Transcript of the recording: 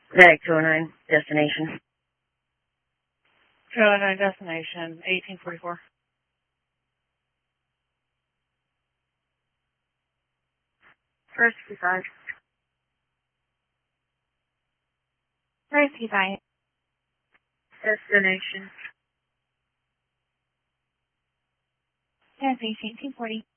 Medic 209, destination. 209, destination, 1844. First 55. First 55. Destination. Destination 240.